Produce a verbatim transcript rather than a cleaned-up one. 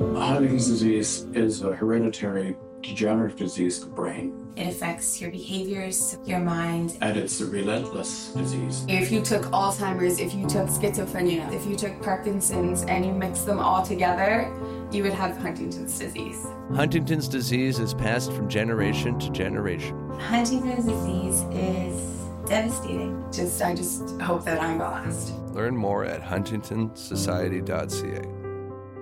Huntington's disease is a hereditary degenerative disease of the brain. It affects your behaviors, your mind. And it's a relentless disease. If you took Alzheimer's, if you took schizophrenia, if you took Parkinson's and you mix them all together, you would have Huntington's disease. Huntington's disease is passed from generation to generation. Huntington's disease is devastating. Just, I just hope that I'm the last. Learn more at huntington society dot c a.